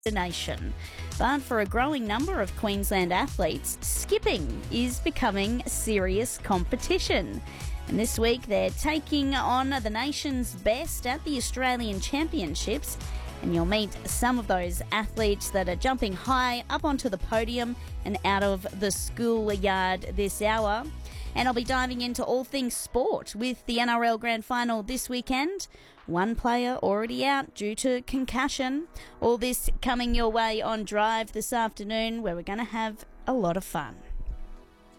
the nation. But for a growing number of Queensland athletes, skipping is becoming serious competition. And this week they're taking on the nation's best at the Australian Championships. And you'll meet some of those athletes that are jumping high up onto the podium and out of the schoolyard this hour. And I'll be diving into all things sport with the NRL Grand Final this weekend. One player already out due to concussion. All this coming your way on Drive this afternoon, where we're going to have a lot of fun.